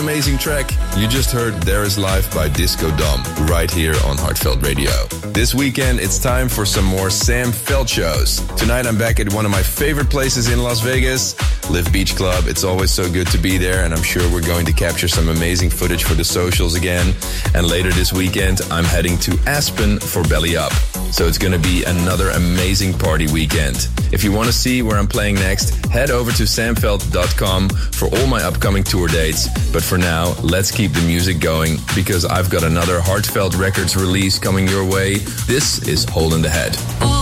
Amazing track. You just heard There Is Life by Disco Dom right here on Heartfelt Radio. This weekend, it's time for some more Sam Feldt shows. Tonight, I'm back at one of my favorite places in Las Vegas, Live Beach Club. It's always so good to be there, and I'm sure we're going to capture some amazing footage for the socials again. And later this weekend, I'm heading to Aspen for Belly Up. So it's going to be another amazing party weekend. If you want to see where I'm playing next, head over to samfeldt.com for all my upcoming tour dates. But for now, let's keep the music going because I've got another Heartfelt Records release coming your way. This is Hole in the Head.